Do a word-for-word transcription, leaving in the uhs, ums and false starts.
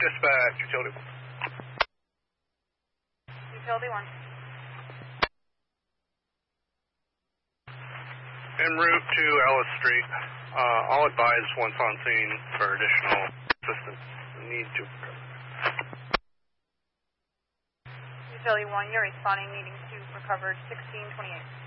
Dispatch, Utility one. Utility one. En route to Ellis Street. Uh, I'll advise once on scene for additional assistance. Need to. Utility one, you're responding, needing to recover sixteen twenty-eight.